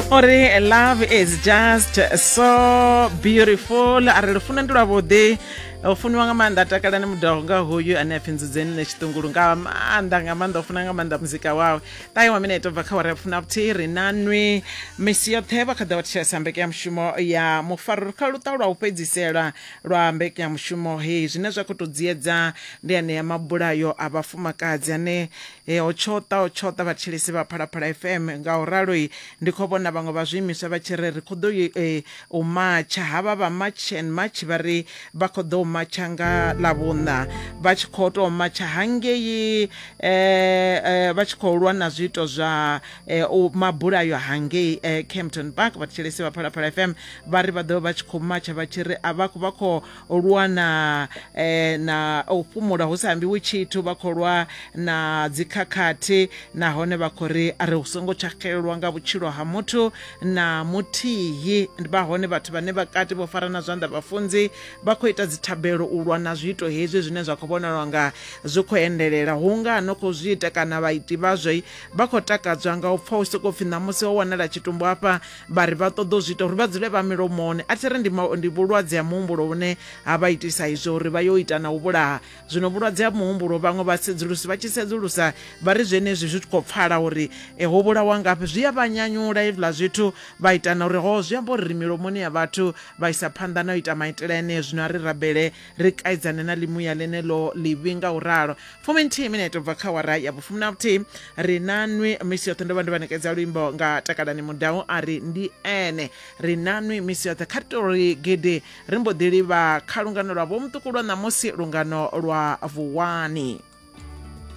Ore, love is just so beautiful. Are lufuna ndi lwavhuḓi ufuni wanga maanḓa takalani mudaho nga hoyu ane a pfi Nzudzeni Netshitungulu nga maanḓa ufuna nga maanḓa muzika wawe. Ṱahiwa minete bva kha wara funa futhi ri na nwi misi yoṱhe vha kha ḓa vha thetshelesa mbekanyamushumo ya Mufarwa kha luṱa lwa u fhedzisela lwa mbekanyamushumo hei. Zwine zwa khou tou dziedza ndi anea mabulayo a vhafumakadzi ane o tshoṱa vhathetshelesi vha Phalaphala FM nga u ralo ndi khou vhona vhaṅwe vha zwiimiswa vha tshi ri ri khou ḓo u matsha havha vha March and March vha ri vha khou ḓo matsha nga Ḽavhuṋa vha tshi khou tou matsha hangei vha tshi khou lwa na zwiito zwa mabulayo hangei Kempton Park. Vhathetshelesi vha Phalaphala FM vha ri vha ḓo vha tshi khou matsha vha tshi ri vha khou lwa na u fhumula hu sa ambiwi tshithu, vha khou lwa na dzikhakhathi nahone vha khou ri ri hu songo tsha xelelwa nga vhutshilo ha muthu na muthihi. Vha hone vhathu vhane vha kati vho fara na zwanḓa vhafunzi vha khou ita dzithabelo u lwa na zwiito hezwi zwine zwa khou vhonalwa nga zwi khou endelela. Hu nga no khou zwi ita kana vhaiti vhazwo vha khou takadzwa nga u pfha u sokou pfhi ṋamusi ho wanala tshitumbu hafha vha ri vha ṱoḓa u zwi ita uri vha dzule vha milomoni. A thi ri ndi vhulwadze ha muhumbulo vhune ha vha itisa izwo uri vha yo ita na u vhulaha. Zwino vhulwadze ha muhumbulo vhaṅwe vha tshi sedzulusa vha ri zwenezwi zwi khou pfala uri ho vhulawa ngafhi zwi a vha nyanyula hezwiḽa zwithu vha ita na uri zwi amba uri ri milomoni ya vhathu vha isa phanḓa na u ita maitele ane zwino a ri rabele ri kaidzane na ḽimuya ḽeneḽo ḽivhi nga u ralo. 4 minute bva kha wara ya vhufumi na vhuthihi ri na nwi misi yoṱhe ndo vha ndi vha nekedza luimbo nga Takalani Mudau a ri ndi ene. Ri na nwi misi yoṱhe kha ri tou ri gidi ri mbo ḓi livha kha lungano lwa Vho Muṱuku lwa ṋamusi lungano lwa Vuwani.